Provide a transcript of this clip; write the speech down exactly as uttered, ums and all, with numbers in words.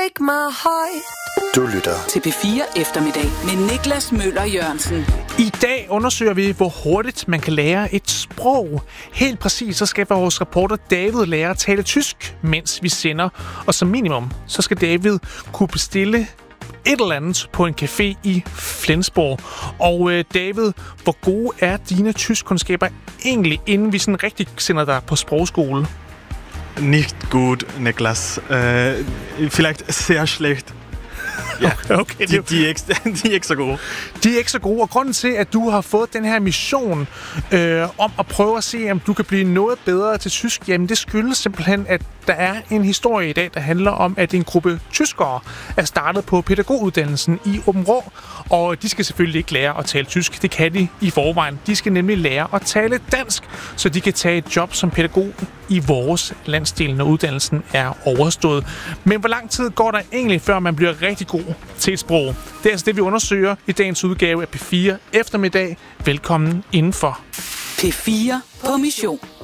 break my heart. Du lytter til P fire Eftermiddag med Niklas Møller Jørgensen. I dag undersøger vi, hvor hurtigt man kan lære et sprog. Helt præcis, så skal vores reporter David lære at tale tysk, mens vi sender. Og som minimum, så skal David kunne bestille et eller andet på en café i Flensborg. Og øh, David, hvor gode er dine tyskkundskaber egentlig, inden vi sådan rigtig sender dig på sprogskole? Nicht gut, Niklas. Uh, vielleicht sehr schlecht. Ja, okay, de, de, er ikke, de er ikke så gode. De er ikke så gode, og grunden til, at du har fået den her mission øh, om at prøve at se, om du kan blive noget bedre til tysk, jamen det skyldes simpelthen, at der er en historie i dag, der handler om, at en gruppe tyskere er startet på pædagoguddannelsen i Aabenraa, og de skal selvfølgelig ikke lære at tale tysk. Det kan de i forvejen. De skal nemlig lære at tale dansk, så de kan tage et job som pædagog i vores landsdel, når uddannelsen er overstået. Men hvor lang tid går der egentlig, før man bliver rigtig god til et sprog? Det er altså det, vi undersøger i dagens udgave af P fire Eftermiddag. Velkommen indenfor. P fire på mission.